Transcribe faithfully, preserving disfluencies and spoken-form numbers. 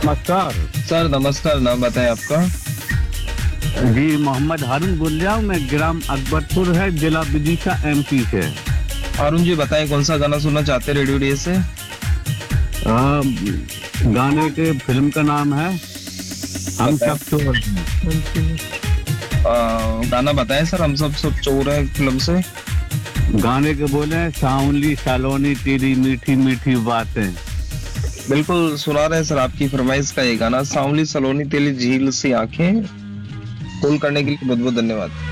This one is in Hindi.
नमस्कार सर। नमस्कार, नाम बताएं आपका। जी, मोहम्मद हारून बोल रहा हूँ मैं, ग्राम अकबरपुर है, जिला विदिशा, एमपी से। हारून जी बताएं, कौन सा गाना सुनना चाहते हैं रेडियो डे से? आ, गाने के फिल्म का नाम है हम सब चोर हैं। आ, गाना बताएं सर। हम सब सब चोर हैं फिल्म से। गाने के बोले हैं, सांवली सलोनी तेरी मीठी मीठी बातें। बिल्कुल सुना रहे हैं सर, आपकी फरमाइश का ये गाना। सांवली सलोनी तेली झील सी आंखें। कॉल करने के लिए बहुत बहुत धन्यवाद।